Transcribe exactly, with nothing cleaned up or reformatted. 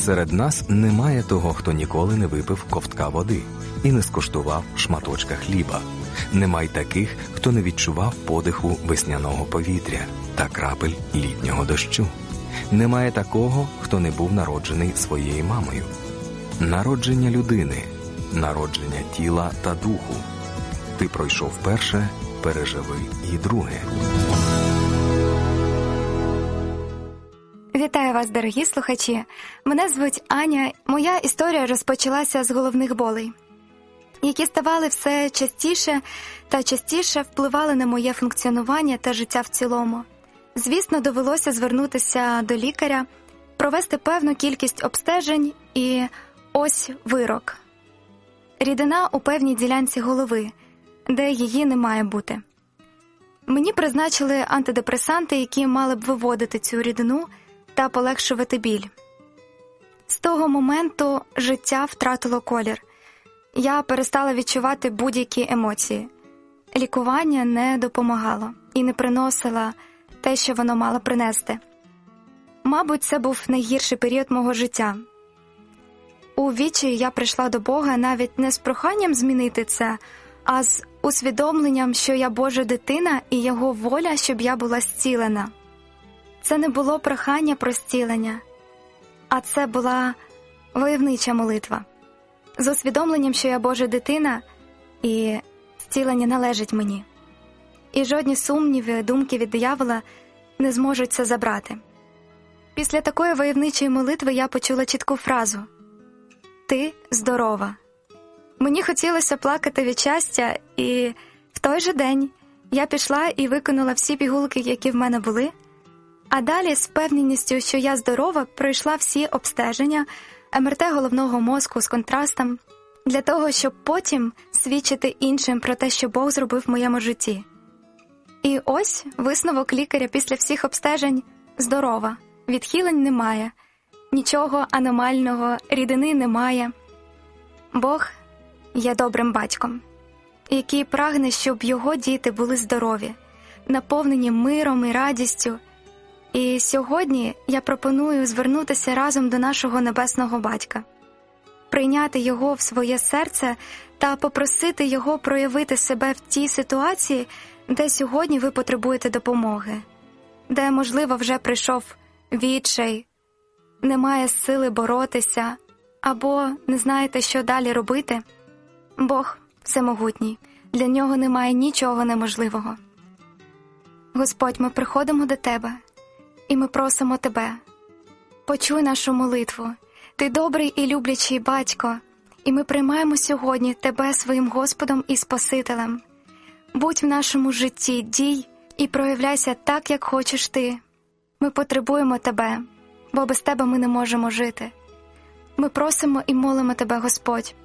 Серед нас немає того, хто ніколи не випив ковтка води і не скуштував шматочка хліба. Немає таких, хто не відчував подиху весняного повітря та крапель літнього дощу. Немає такого, хто не був народжений своєю мамою. Народження людини, народження тіла та духу. Ти пройшов перше, переживи і друге. Вітаю вас, дорогі слухачі. Мене звуть Аня. Моя історія розпочалася з головних болей, які ставали все частіше та частіше впливали на моє функціонування та життя в цілому. Звісно, довелося звернутися до лікаря, провести певну кількість обстежень і ось вирок. Рідина у певній ділянці голови, де її не має бути. Мені призначили антидепресанти, які мали б виводити цю рідину та полегшувати біль. З того моменту життя втратило колір. Я перестала відчувати будь-які емоції. Лікування не допомагало і не приносило те, що воно мало принести. Мабуть, це був найгірший період мого життя. У відчаї я прийшла до Бога навіть не з проханням змінити це, а з усвідомленням, що я Божа дитина і Його воля, щоб я була зцілена. Це не було прохання про зцілення, а це була войовнича молитва. З усвідомленням, що я Божа дитина і зцілення належить мені. І жодні сумніви, думки від диявола не зможуть це забрати. Після такої войовничої молитви я почула чітку фразу «Ти здорова». Мені хотілося плакати від щастя, і в той же день я пішла і виконала всі пігулки, які в мене були, а далі з впевненістю, що я здорова, пройшла всі обстеження, ем ер те головного мозку з контрастом, для того, щоб потім свідчити іншим про те, що Бог зробив в моєму житті. І ось висновок лікаря після всіх обстежень – здорова, відхилень немає, нічого аномального, рідини немає. Бог є добрим батьком, який прагне, щоб його діти були здорові, наповнені миром і радістю. І сьогодні я пропоную звернутися разом до нашого Небесного Батька, прийняти Його в своє серце та попросити Його проявити себе в тій ситуації, де сьогодні ви потребуєте допомоги, де, можливо, вже прийшов відчай, немає сили боротися, або не знаєте, що далі робити. Бог всемогутній, для Нього немає нічого неможливого. Господь, ми приходимо до Тебе, і ми просимо Тебе, почуй нашу молитву. Ти добрий і люблячий Батько, і ми приймаємо сьогодні Тебе своїм Господом і Спасителем. Будь в нашому житті, дій і проявляйся так, як хочеш Ти. Ми потребуємо Тебе, бо без Тебе ми не можемо жити. Ми просимо і молимо Тебе, Господь,